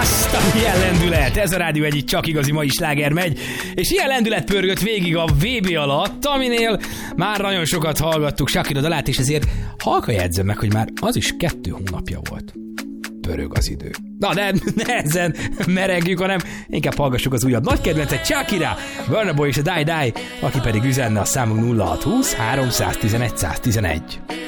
Azt a milyen lendület! Ez a Rádió Egy, csak igazi mai sláger megy, és ilyen lendület pörgött végig a VB alatt, aminél már nagyon sokat hallgattuk Shakira dalát, és ezért halka jegyzem meg, hogy már az is 2 hónapja volt. Pörög az idő. Na de ne ezen meregjük, hanem inkább hallgassuk az újabb nagy kedvencet, Shakira, Burna Boy és a Die Die, aki pedig üzenne a számunk 0620 311 111.